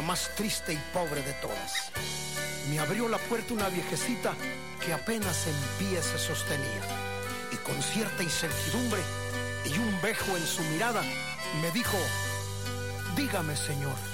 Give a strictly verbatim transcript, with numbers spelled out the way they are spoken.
más triste y pobre de todas. Me abrió la puerta una viejecita que apenas en pie se sostenía, y con cierta incertidumbre y un bejo en su mirada me dijo: dígame, señor,